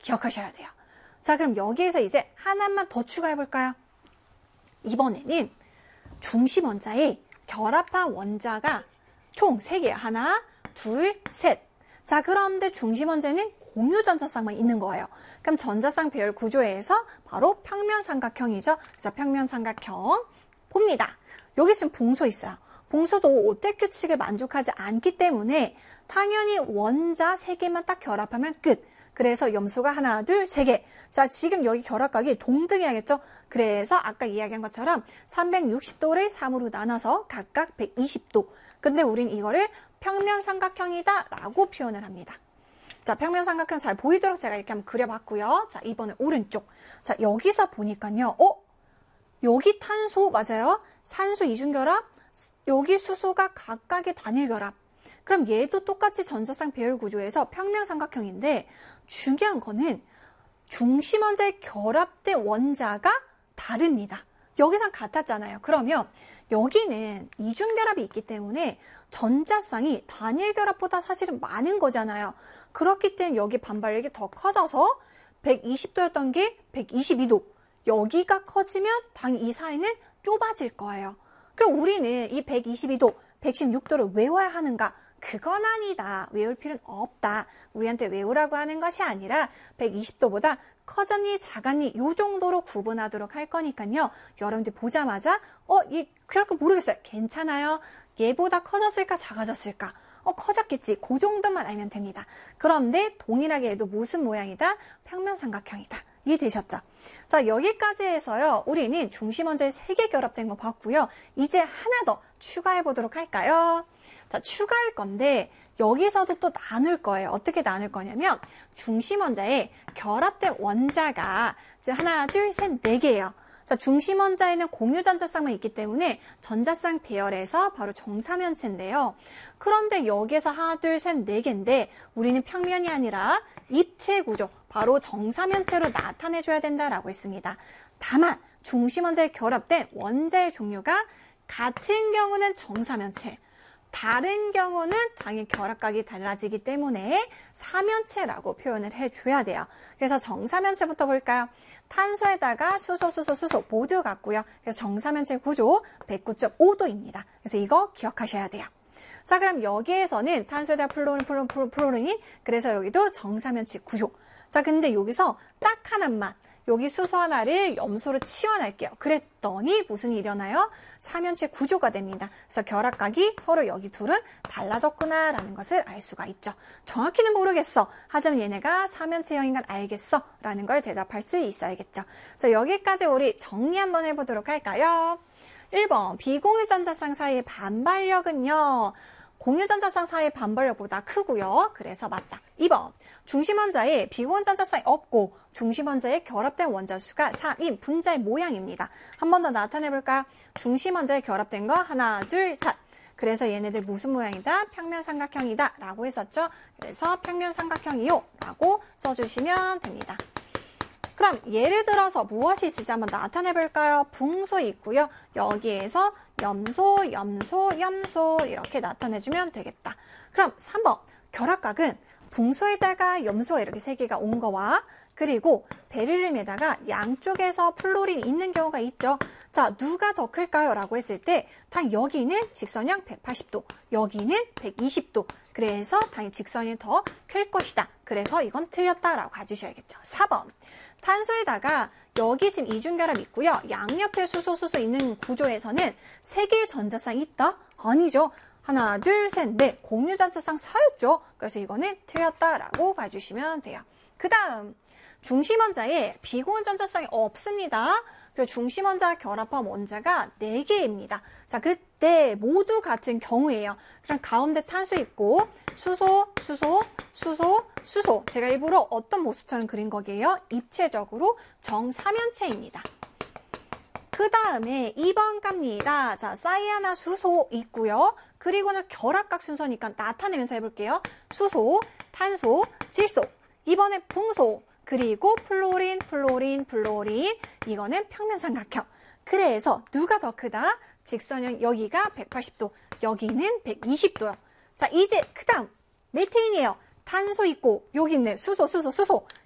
기억하셔야 돼요. 자, 그럼 여기에서 이제 하나만 더 추가해 볼까요? 이번에는 중심 원자에 결합한 원자가 총 3개. 하나, 둘, 셋. 자, 그런데 중심 원자에는 공유 전자쌍만 있는 거예요. 그럼 전자쌍 배열 구조에서 바로 평면 삼각형이죠. 그래서 평면 삼각형 봅니다. 여기 지금 붕소 있어요. 붕소도 오택 규칙을 만족하지 않기 때문에 당연히 원자 3개만 딱 결합하면 끝. 그래서 염소가 하나, 둘, 3개. 자, 지금 여기 결합각이 동등해야겠죠? 그래서 아까 이야기한 것처럼 360도를 3으로 나눠서 각각 120도. 근데 우린 이거를 평면 삼각형이다 라고 표현을 합니다. 자, 평면 삼각형 잘 보이도록 제가 이렇게 한번 그려봤고요. 자, 이번에 오른쪽. 자, 여기서 보니까요. 여기 탄소 맞아요? 산소 이중결합, 여기 수소가 각각의 단일결합. 그럼 얘도 똑같이 전자쌍 배열 구조에서 평면 삼각형인데 중요한 거는 중심 원자에 결합된 원자가 다릅니다. 여기선 같았잖아요. 그러면 여기는 이중결합이 있기 때문에 전자쌍이 단일결합보다 사실은 많은 거잖아요. 그렇기 때문에 여기 반발력이 더 커져서 120도였던 게 122도. 여기가 커지면 당연히 이 사이는 좁아질 거예요. 그럼 우리는 이 122도, 116도를 외워야 하는가? 그건 아니다. 외울 필요는 없다. 우리한테 외우라고 하는 것이 아니라 120도보다 커졌니 작았니 이 정도로 구분하도록 할 거니까요. 여러분들 보자마자 그럴 거 모르겠어요. 괜찮아요. 얘보다 커졌을까 작아졌을까? 커졌겠지. 그 정도만 알면 됩니다. 그런데 동일하게 해도 무슨 모양이다? 평면 삼각형이다. 이해되셨죠? 자, 여기까지 해서요. 우리는 중심 원자에 3개 결합된 거 봤고요. 이제 하나 더 추가해 보도록 할까요? 자, 추가할 건데 여기서도 또 나눌 거예요. 어떻게 나눌 거냐면 중심 원자에 결합된 원자가 이제 하나, 둘, 셋, 4개예요. 자, 중심 원자에는 공유 전자쌍만 있기 때문에 전자쌍 배열에서 바로 정사면체인데요. 그런데 여기에서 하나, 둘, 셋, 4개인데 우리는 평면이 아니라 입체 구조, 바로 정사면체로 나타내줘야 된다라고 했습니다. 다만 중심 원자에 결합된 원자의 종류가 같은 경우는 정사면체, 다른 경우는 당연히 결합각이 달라지기 때문에 사면체라고 표현을 해줘야 돼요. 그래서 정사면체부터 볼까요? 탄소에다가 수소 모두 같고요. 그래서 정사면체 구조 109.5도입니다. 그래서 이거 기억하셔야 돼요. 자, 그럼 여기에서는 탄소에다 플로린, 그래서 여기도 정사면체 구조. 자, 근데 여기서 딱 하나만, 여기 수소 하나를 염소로 치환할게요. 그랬더니 무슨 일이 일어나요? 사면체 구조가 됩니다. 그래서 결합각이 서로 여기 둘은 달라졌구나라는 것을 알 수가 있죠. 정확히는 모르겠어. 하지만 얘네가 사면체형인 건 알겠어. 라는 걸 대답할 수 있어야겠죠. 자, 여기까지 우리 정리 한번 해보도록 할까요? 1번, 비공유 전자쌍 사이의 반발력은요. 공유 전자쌍 사이의 반발력보다 크고요. 그래서 맞다. 2번, 중심 원자에 비공유 전자쌍이 없고 중심 원자에 결합된 원자 수가 3인 분자의 모양입니다. 한 번 더 나타내볼까요? 중심 원자에 결합된 거 하나, 둘, 셋. 그래서 얘네들 무슨 모양이다? 평면 삼각형이다 라고 했었죠. 그래서 평면 삼각형이요 라고 써주시면 됩니다. 그럼 예를 들어서 무엇이 있을지 한번 나타내볼까요? 붕소 있고요. 여기에서 염소 이렇게 나타내주면 되겠다. 그럼 3번 결합각은 붕소에다가 염소가 이렇게 3개가 온 거와 그리고 베릴륨에다가 양쪽에서 플로린이 있는 경우가 있죠. 자, 누가 더 클까요? 라고 했을 때 당 여기는 직선형 180도, 여기는 120도. 그래서 당연히 직선이 더 클 것이다. 그래서 이건 틀렸다라고 가주셔야겠죠. 4번. 탄소에다가 여기 지금 이중결합 있고요. 양옆에 수소 있는 구조에서는 3개의 전자쌍이 있다? 아니죠. 하나, 둘, 셋, 넷. 공유 전자쌍 4였죠. 그래서 이거는 틀렸다라고 봐주시면 돼요. 그 다음 중심 원자에 비공유 전자쌍이 없습니다. 그리고 중심 원자와 결합한 원자가 4개입니다. 자, 그때 모두 같은 경우예요. 그럼 가운데 탄소 있고 수소. 제가 일부러 어떤 모습처럼 그린 거게요? 입체적으로 정사면체입니다. 그 다음에 2번 갑니다. 자, 사이아나 수소 있고요. 그리고는 결합각 순서니까 나타내면서 해볼게요. 수소, 탄소, 질소. 이번에 붕소. 그리고 플로린. 이거는 평면 삼각형. 그래서 누가 더 크다? 직선형 여기가 180도, 여기는 120도요. 자, 이제 그 다음 메테인이에요. 탄소 있고 여기 있네. 수소.